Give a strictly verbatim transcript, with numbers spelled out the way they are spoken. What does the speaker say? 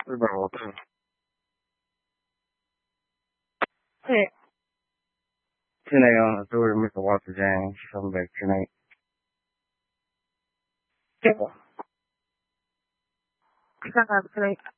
About what time? Hey, ten a.m. I told her Mister Walter James. She's coming back tonight. yeah. I got that today.